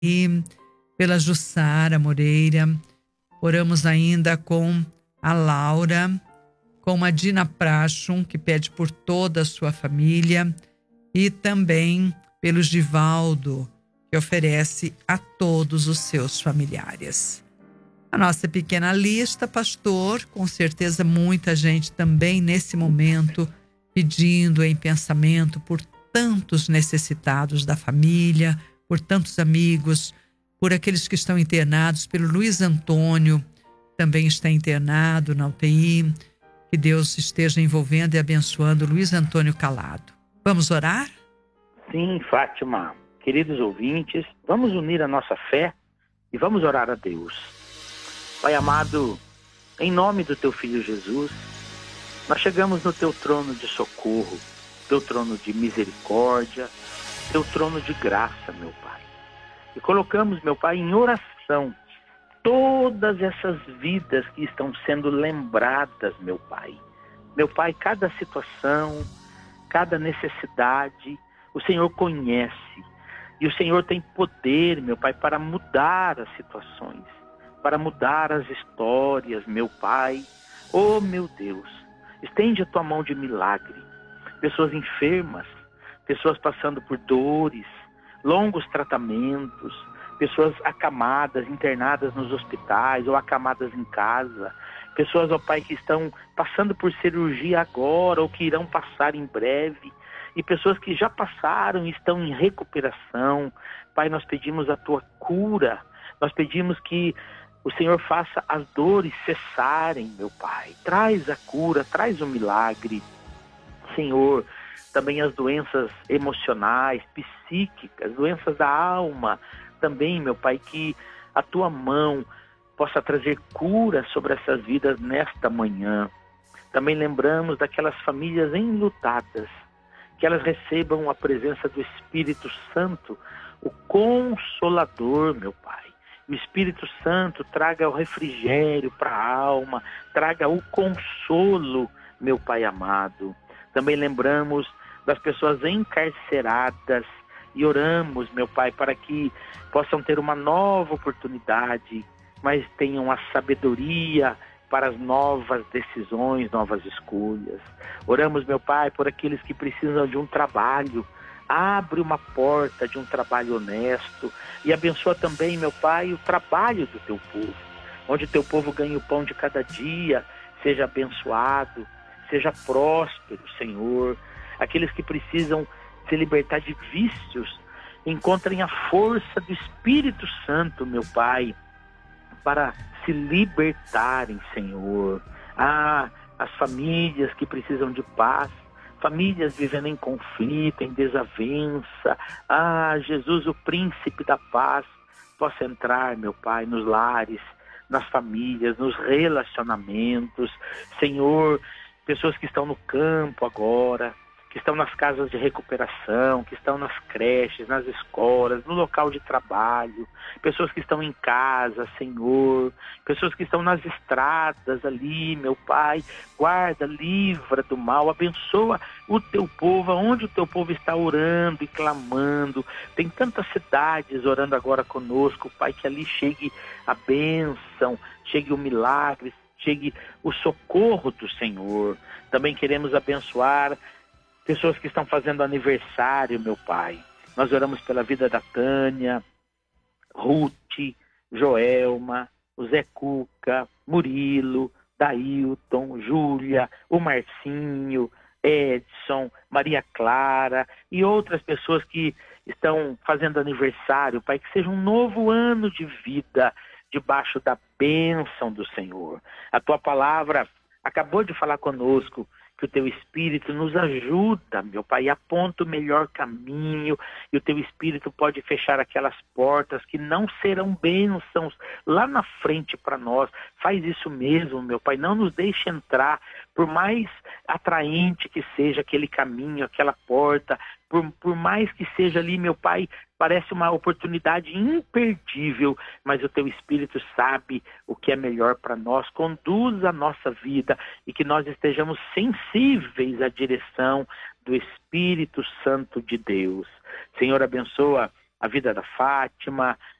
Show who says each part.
Speaker 1: e pela Jussara Moreira. Oramos ainda com a Laura, com a Dina Prachum, que pede por toda a sua família, e também pelo Givaldo, que oferece a todos os seus familiares. A nossa pequena lista, pastor, com certeza muita gente também nesse momento pedindo em pensamento por tantos necessitados da família, por tantos amigos, por aqueles que estão internados, pelo Luiz Antônio, também está internado na UTI. Que Deus esteja envolvendo e abençoando Luiz Antônio Calado. Vamos orar?
Speaker 2: Sim, Fátima. Queridos ouvintes, vamos unir a nossa fé e vamos orar a Deus. Pai amado, em nome do Teu Filho Jesus, nós chegamos no Teu trono de socorro, Teu trono de misericórdia, Teu trono de graça, meu Pai. E colocamos, meu Pai, em oração todas essas vidas que estão sendo lembradas, meu Pai. Meu Pai, cada situação, cada necessidade, o Senhor conhece. E o Senhor tem poder, meu Pai, para mudar as situações, para mudar as histórias, meu Pai. Oh, meu Deus, estende a Tua mão de milagre. Pessoas enfermas, pessoas passando por dores, longos tratamentos, pessoas acamadas, internadas nos hospitais ou acamadas em casa, pessoas, ó Pai, que estão passando por cirurgia agora ou que irão passar em breve, e pessoas que já passaram e estão em recuperação. Pai, nós pedimos a Tua cura, nós pedimos que o Senhor faça as dores cessarem, meu Pai. Traz a cura, traz o milagre, Senhor. Também as doenças emocionais, psíquicas, doenças da alma, também, meu Pai, que a Tua mão possa trazer cura sobre essas vidas nesta manhã. Também lembramos daquelas famílias enlutadas, que elas recebam a presença do Espírito Santo, o Consolador, meu Pai. O Espírito Santo traga o refrigério para a alma, traga o consolo, meu Pai amado. Também lembramos das pessoas encarceradas e oramos, meu Pai, para que possam ter uma nova oportunidade, mas tenham a sabedoria para as novas decisões, novas escolhas. Oramos, meu Pai, por aqueles que precisam de um trabalho. Abre uma porta de um trabalho honesto e abençoa também, meu Pai, o trabalho do Teu povo, onde o Teu povo ganha o pão de cada dia, seja abençoado, seja próspero, Senhor. Aqueles que precisam se libertar de vícios, encontrem a força do Espírito Santo, meu Pai, para se libertarem, Senhor. As famílias que precisam de paz, famílias vivendo em conflito, em desavença. Jesus, o príncipe da paz, possa entrar, meu Pai, nos lares, nas famílias, nos relacionamentos. Senhor, pessoas que estão no campo agora, que estão nas casas de recuperação, que estão nas creches, nas escolas, no local de trabalho, pessoas que estão em casa, Senhor, pessoas que estão nas estradas ali, meu Pai, guarda, livra do mal, abençoa o Teu povo, onde o Teu povo está orando e clamando. Tem tantas cidades orando agora conosco, Pai, que ali chegue a bênção, chegue o milagre, chegue o socorro do Senhor. Também queremos abençoar pessoas que estão fazendo aniversário, meu Pai. Nós oramos pela vida da Tânia, Ruth, Joelma, o Zé Cuca, Murilo, Dailton, Júlia, o Marcinho, Edson, Maria Clara e outras pessoas que estão fazendo aniversário, Pai, que seja um novo ano de vida debaixo da bênção do Senhor. A Tua palavra acabou de falar conosco, que o Teu Espírito nos ajuda, meu Pai, aponta o melhor caminho, e o Teu Espírito pode fechar aquelas portas que não serão bênçãos lá na frente para nós. Faz isso mesmo, meu Pai, não nos deixe entrar, por mais atraente que seja aquele caminho, aquela porta, por mais que seja ali, meu Pai, parece uma oportunidade imperdível, mas o Teu Espírito sabe o que é melhor para nós. Conduz a nossa vida e que nós estejamos sensíveis à direção do Espírito Santo de Deus. Senhor, abençoa a vida da Fátima,